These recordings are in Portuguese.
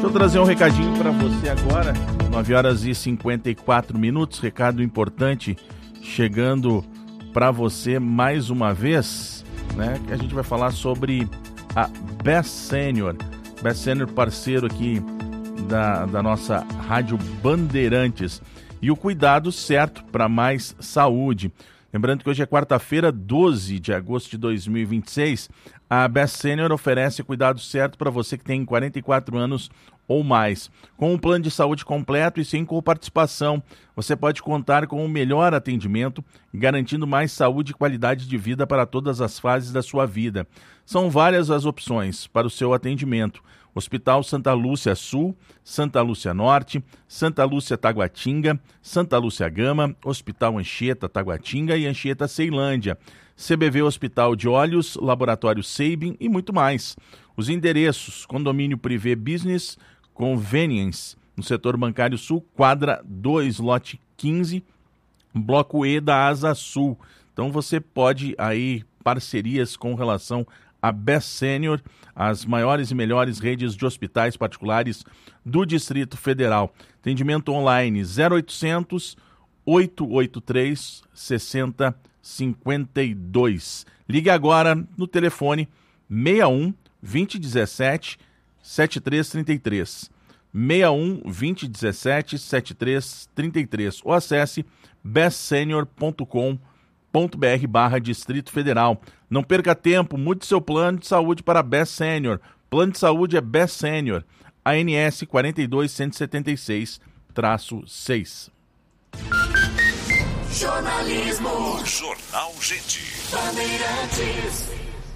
Deixa eu trazer um recadinho para você agora, 9h54, recado importante chegando para você mais uma vez, né? Que a gente vai falar sobre a Best Senior, parceiro aqui da nossa Rádio Bandeirantes, e o cuidado certo para mais saúde. Lembrando que hoje é quarta-feira, 12 de agosto de 2026, a Best Senior oferece cuidado certo para você que tem 44 anos ou mais. Com um plano de saúde completo e sem coparticipação, você pode contar com o melhor atendimento, garantindo mais saúde e qualidade de vida para todas as fases da sua vida. São várias as opções para o seu atendimento. Hospital Santa Lúcia Sul, Santa Lúcia Norte, Santa Lúcia Taguatinga, Santa Lúcia Gama, Hospital Anchieta Taguatinga e Anchieta Ceilândia, CBV Hospital de Olhos, Laboratório Sabin e muito mais. Os endereços: Condomínio Privé Business Convenience, no setor bancário sul, quadra 2, lote 15, bloco E da Asa Sul. Então você pode aí parcerias com relação a Best Senior, as maiores e melhores redes de hospitais particulares do Distrito Federal. Atendimento online 0800 883 6052. Ligue agora no telefone 61 2017 7333. 61 2017 7333 ou acesse bestsenior.com.br/Distrito Federal. Não perca tempo, mude seu plano de saúde para Best Senior. Plano de saúde é Best Senior, ANS 42176-6. Jornalismo. Jornal Gente. Bandeirantes.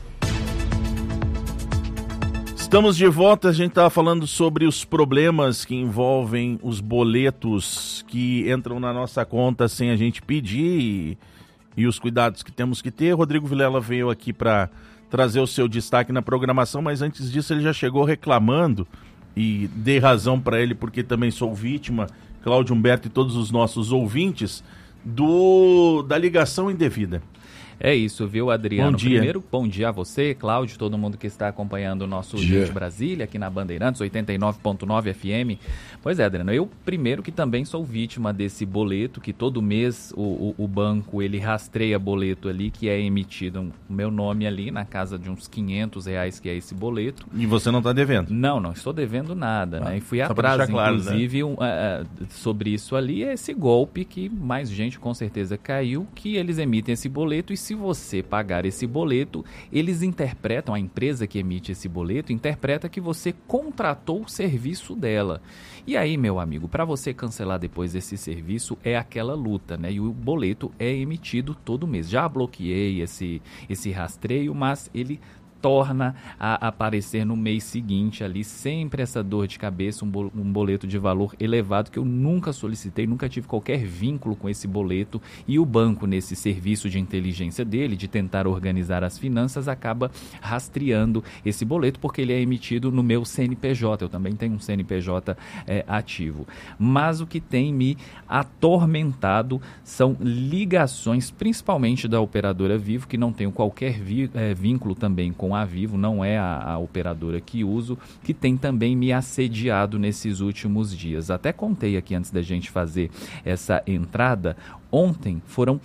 Estamos de volta, a gente estava falando sobre os problemas que envolvem os boletos que entram na nossa conta sem a gente pedir e os cuidados que temos que ter. Rodrigo Vilela veio aqui para trazer o seu destaque na programação, mas antes disso ele já chegou reclamando, e dei razão para ele porque também sou vítima, Cláudio Humberto e todos os nossos ouvintes, da ligação indevida. É isso, viu, Adriano? Bom dia. Primeiro, bom dia a você, Cláudio, todo mundo que está acompanhando o nosso Gente Brasília, aqui na Bandeirantes, 89.9 FM. Pois é, Adriano, eu primeiro que também sou vítima desse boleto, que todo mês o banco, ele rastreia boleto ali, que é emitido o meu nome ali, na casa de uns R$500, que é esse boleto. E você não está devendo? Não estou devendo nada, né? E fui atrás, claro, inclusive, né? Sobre isso ali, é esse golpe que mais gente com certeza caiu, que eles emitem esse boleto e se você pagar esse boleto, eles interpretam, a empresa que emite esse boleto, interpreta que você contratou o serviço dela. E aí, meu amigo, para você cancelar depois esse serviço é aquela luta, né? E o boleto é emitido todo mês. Já bloqueei esse rastreio, mas ele torna a aparecer no mês seguinte ali, sempre essa dor de cabeça, um boleto de valor elevado que eu nunca solicitei, nunca tive qualquer vínculo com esse boleto, e o banco, nesse serviço de inteligência dele, de tentar organizar as finanças, acaba rastreando esse boleto, porque ele é emitido no meu CNPJ, eu também tenho um CNPJ ativo. Mas o que tem me atormentado são ligações, principalmente da operadora Vivo, que não tenho qualquer vínculo também com a Vivo, não é a operadora que uso, que tem também me assediado nesses últimos dias. Até contei aqui antes da gente fazer essa entrada, ontem foram